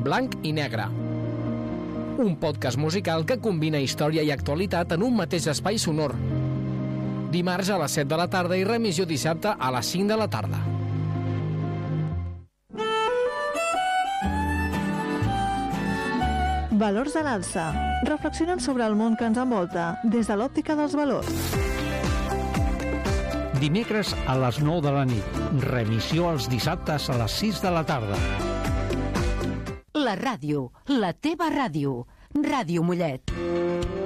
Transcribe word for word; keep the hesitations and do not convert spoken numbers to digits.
blanc i negre. Un podcast musical que combina història i actualitat en un mateix espai sonor. Dimarts a les set de la tarda i remissió dissabte a les cinc de la tarda. Valors a l'alça. Reflexionem sobre el món que ens envolta des de l'òptica dels valors. Dimecres a les nou de la nit. Remissió els dissabtes a les sis de la tarda. La ràdio, la teva ràdio. Ràdio Mollet.